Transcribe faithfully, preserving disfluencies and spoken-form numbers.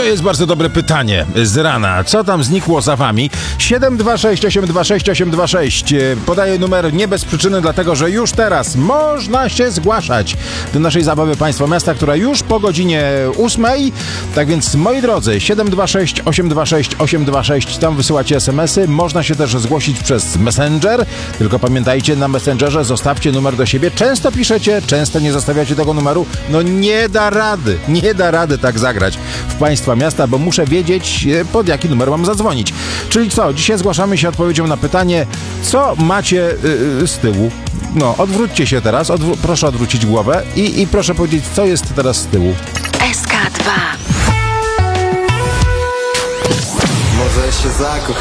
To jest bardzo dobre pytanie z rana. Co tam znikło za wami? siedem dwa sześć osiem dwa sześć osiem dwa sześć. Podaję numer nie bez przyczyny, dlatego że już teraz można się zgłaszać do naszej zabawy Państwa Miasta, która już po godzinie ósmej. Tak więc, moi drodzy, siedem dwa sześć osiem dwa sześć osiem dwa sześć, tam wysyłacie es em esy. Można się też zgłosić przez Messenger. Tylko pamiętajcie, na Messengerze zostawcie numer do siebie. Często piszecie, często nie zostawiacie tego numeru. No nie da rady, nie da rady tak zagrać w Państwa Miasta, bo muszę wiedzieć, pod jaki numer mam zadzwonić. Czyli co? Dzisiaj zgłaszamy się odpowiedzią na pytanie, co macie yy, z tyłu. No, odwróćcie się teraz, odwró- proszę odwrócić głowę i, i proszę powiedzieć, co jest teraz z tyłu. S K dwa. Może się zakochać.